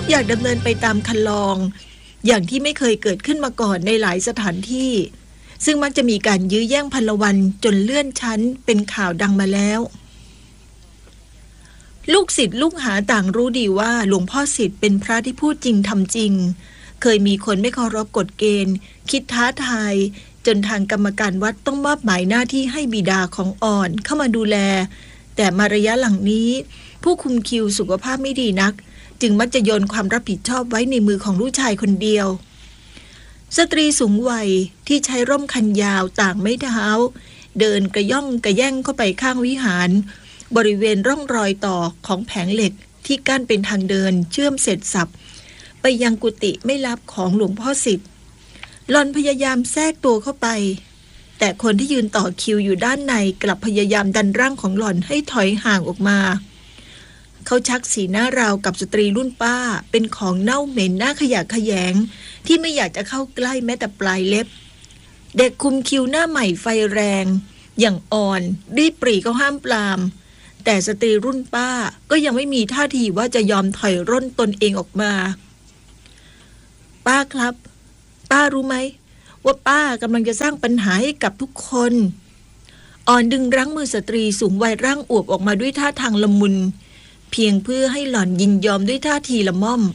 อยากดำเนินไปตามคันลองอย่างที่ไม่เคยเกิดขึ้นมาก่อนในหลายสถานที่ซึ่งมักจะมีการยื้อแย่งพลวันจนเลื่อนชั้นเป็นข่าวดังมาแล้วลูกศิษย์ลูกหาต่างรู้ดีว่าหลวงพ่อศิษย์เป็นพระที่พูดจริงทำจริงเคยมีคนไม่เคารพกฎเกณฑ์คิดท้าทายจนทางกรรมการวัดต้องมอบหมายหน้าที่ให้บิดาของอ่อนเข้ามาดูแลแต่มาระยะหลังนี้ผู้คุมคิวสุขภาพไม่ดีนักจึงมักจะโยนความรับผิดชอบไว้ในมือของลูกชายคนเดียวสตรีสูงวัยที่ใช้ร่มคันยาวต่างไม้เท้าเดินกระย่องกระแย่งเข้าไปข้างวิหารบริเวณร่องรอยต่อของแผงเหล็กที่กั้นเป็นทางเดินเชื่อมเสร็จสับไปยังกุฏิไม่ลับของหลวงพ่อศิษย์หล่อนพยายามแทรกตัวเข้าไปแต่คนที่ยืนต่อคิวอยู่ด้านในกลับพยายามดันร่างของหล่อนให้ถอยห่างออกมาเขาชักสีหน้าราวกับสตรีรุ่นป้าเป็นของเน่าเหม็นหน้าขยะแขยงที่ไม่อยากจะเข้าใกล้แม้แต่ปลายเล็บเด็กคุมคิวหน้าใหม่ไฟแรงอย่างอ่อนรีบปรีเข้าห้ามปรามแต่สตรีรุ่นป้าก็ยังไม่มีท่าทีว่าจะยอมถอยร่นตนเองออกมาป้าครับป้ารู้ไหมว่าป้ากำลังจะสร้างปัญหาให้กับทุกคนอ่อนดึงรั้งมือสตรีสูงวัยร่างอวบออกมาด้วยท่าทางละมุนเพียงเพื่อให้หล่อนยินยอมด้วยท่าทีละม่อม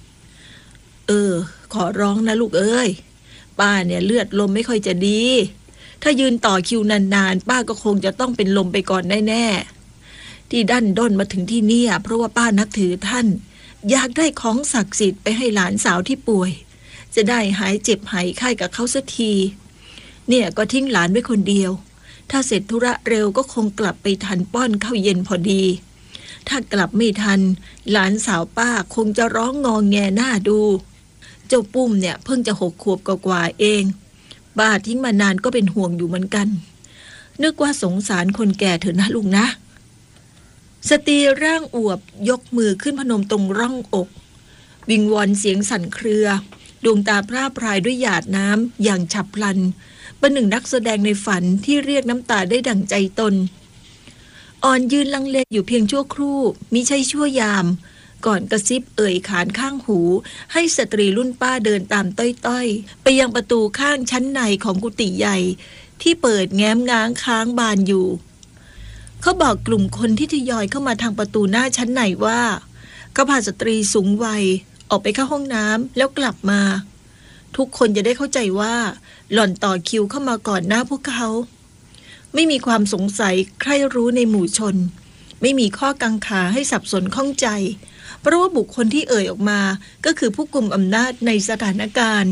ขอร้องนะลูกเอ้ยป้าเนี่ยเลือดลมไม่ค่อยจะดีถ้ายืนต่อคิวนานๆป้าก็คงจะต้องเป็นลมไปก่อนแน่ๆที่ดันด้นมาถึงที่นี่เพราะว่าป้านับถือท่านอยากได้ของศักดิ์สิทธิ์ไปให้หลานสาวที่ป่วยจะได้หายเจ็บหายไข้กับเขาสักทีเนี่ยก็ทิ้งหลานไว้คนเดียวถ้าเสร็จธุระเร็วก็คงกลับไปทันป้อนข้าวเย็นพอดีถ้ากลับไม่ทันหลานสาวป้าคงจะร้องงอแงหน้าดูเจ้าปุ้มเนี่ยเพิ่งจะ6 ขวบกว่าเองป้าทิ้งมานานก็เป็นห่วงอยู่เหมือนกันนึกว่าสงสารคนแก่เถอะนะลุงนะสตรีร่างอวบยกมือขึ้นพนมตรงร่องอกวิงวอนเสียงสั่นเครือดวงตาพร่าพรายด้วยหยาดน้ำอย่างฉับพลันประหนึ่งนักแสดงในฝันที่เรียกน้ำตาได้ดั่งใจตนอ่อนยืนลังเลอยู่เพียงชั่วครู่มิใช่ชั่วยามก่อนกระซิบเอ่ยขานข้างหูให้สตรีรุ่นป้าเดินตามต้อยๆไปยังประตูข้างชั้นในของกุฏิใหญ่ที่เปิดแง้มง้างค้างบานอยู่เขาบอกกลุ่มคนที่ทยอยเข้ามาทางประตูหน้าชั้นในว่าเขาพาสตรีสูงวัยออกไปเข้าห้องน้ำแล้วกลับมาทุกคนจะได้เข้าใจว่าหล่อนต่อคิวเข้ามาก่อนหน้าพวกเขาไม่มีความสงสัยใครรู้ในหมู่ชนไม่มีข้อกังขาให้สับสนข้องใจเพราะว่าบุคคลที่เอ่ยออกมาก็คือผู้กุมอำนาจในสถานการณ์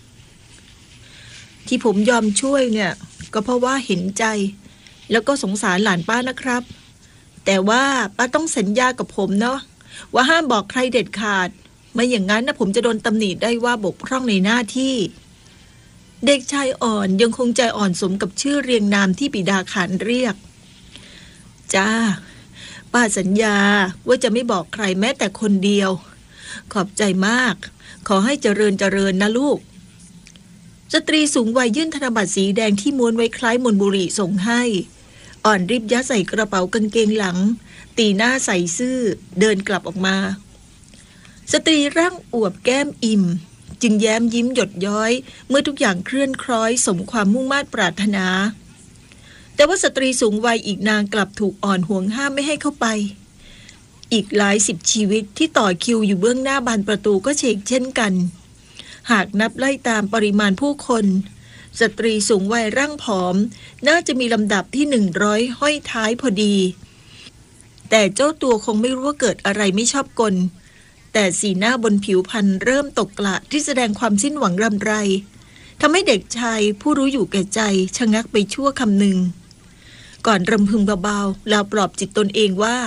ที่ผมยอมช่วยเนี่ยก็เพราะว่าเห็นใจแล้วก็สงสารหลานป้านะครับแต่ว่าป้าต้องสัญญากับผมเนาะว่าห้ามบอกใครเด็ดขาดไม่อย่างนั้นนะผมจะโดนตำหนิได้ว่าบกพร่องในหน้าที่เด็กชายอ่อนยังคงใจอ่อนสมกับชื่อเรียงนามที่บิดาขานเรียกจ้าป้าสัญญาว่าจะไม่บอกใครแม้แต่คนเดียวขอบใจมากขอให้เจริญนะลูกสตรีสูงวัยยื่นธนบัตรสีแดงที่ม้วนไว้คล้ายมนบุหรี่ส่งให้อ่อนรีบยัดใส่กระเป๋ากางเกงหลังตีหน้าใส่ซื่อเดินกลับออกมาสตรีร่างอวบแก้มอิ่มจึงแย้มยิ้มหยดย้อยเมื่อทุกอย่างเคลื่อนคล้อยสมความมุ่งมา่ปรารถนาแต่ว่าสตรีสูงวัยอีกนางกลับถูกอ่อนห่วงห้ามไม่ให้เข้าไปอีกหลายสิบชีวิตที่ต่อคิวอยู่เบื้องหน้าบานประตูก็เชกเช่นกันหากนับไล่ตามปริมาณผู้คนสตรีสูงวัยร่างผอมน่าจะมีลำดับที่100ห้อยท้ายพอดีแต่เจ้าตัวคงไม่รู้ว่าเกิดอะไรไม่ชอบกลแต่สีหน้าบนผิวพรรณเริ่มตกกระที่แสดงความสิ้นหวังรำไรทำให้เด็กชายผู้รู้อยู่แก่ใจชะงักไปชั่วคำหนึ่งก่อนรำพึงเบาๆแล้วปลอบจิตตนเองว่า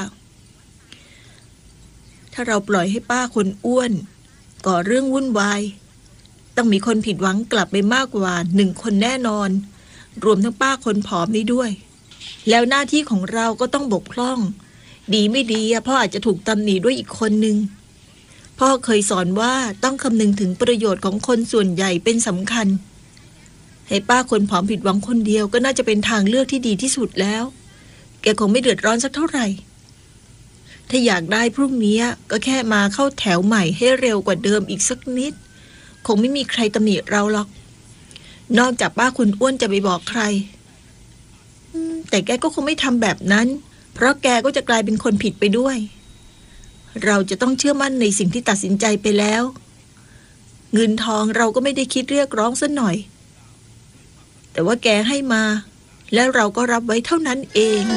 ถ้าเราปล่อยให้ป้าคนอ้วนก่อเรื่องวุ่นวายต้องมีคนผิดหวังกลับไปมากกว่า1 คนแน่นอนรวมทั้งป้าคนผอมนี้ด้วยแล้วหน้าที่ของเราก็ต้องบกพร่องดีไม่ดีพ่ออาจจะถูกตำหนิด้วยอีกคนนึงพ่อเคยสอนว่าต้องคำนึงถึงประโยชน์ของคนส่วนใหญ่เป็นสำคัญให้ป้าคนผอมผิดหวังคนเดียวก็น่าจะเป็นทางเลือกที่ดีที่สุดแล้วแกคงไม่เดือดร้อนสักเท่าไหร่ถ้าอยากได้พรุ่งนี้ก็แค่มาเข้าแถวใหม่ให้เร็วกว่าเดิมอีกสักนิดคงไม่มีใครตำหนิเราหรอกนอกจากป้าคุณอ้วนจะไปบอกใครแต่แกก็คงไม่ทำแบบนั้นเพราะแกก็จะกลายเป็นคนผิดไปด้วยเราจะต้องเชื่อมั่นในสิ่งที่ตัดสินใจไปแล้วเงินทองเราก็ไม่ได้คิดเรียกร้องซะหน่อยแต่ว่าแกให้มาแล้วเราก็รับไว้เท่านั้นเอง